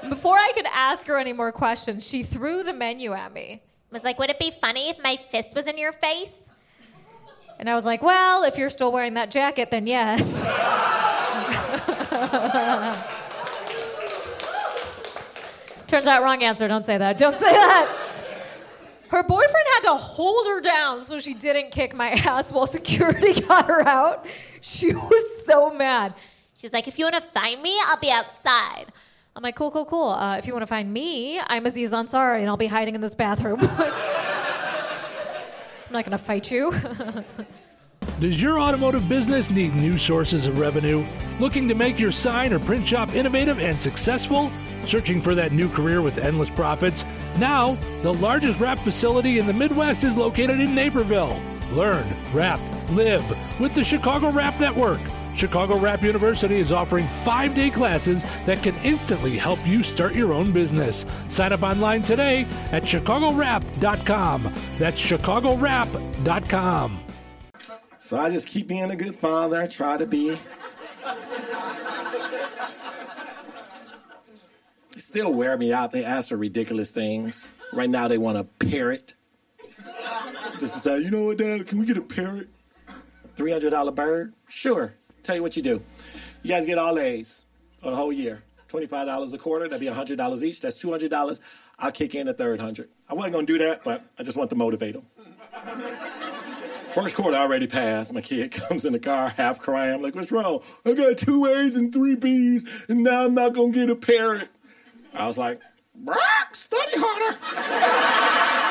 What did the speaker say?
Before I could ask her any more questions, she threw the menu at me. Was like, would it be funny if my fist was in your face? And I was like, well, if you're still wearing that jacket, then yes. Turns out wrong answer. Don't say that. Don't say that. Her boyfriend had to hold her down so she didn't kick my ass while security got her out. She was so mad. She's like, if you want to find me, I'll be outside. I'm like, cool. If you want to find me, I'm Aziz Ansari, and I'll be hiding in this bathroom. I'm not going to fight you. Does your automotive business need new sources of revenue? Looking to make your sign or print shop innovative and successful? Searching for that new career with endless profits? Now, the largest wrap facility in the Midwest is located in Naperville. Learn, wrap, live with the Chicago Wrap Network. Chicago Wrap University is offering 5-day classes that can instantly help you start your own business. Sign up online today at chicagowrap.com. That's chicagowrap.com. So I just keep being a good father. I try to be. They still wear me out. They ask for ridiculous things. Right now they want a parrot. Just to say, you know what, Dad, can we get a parrot? $300 bird? Sure. Tell you what you do. You guys get all A's for the whole year. $25 a quarter. That'd be $100 each. That's $200. I'll kick in a third $100. I wasn't going to do that, but I just want to motivate them. First quarter already passed. My kid comes in the car half crying. I'm like, what's wrong? I got 2 A's and 3 B's, and now I'm not going to get a parrot. I was like, Brock, study harder.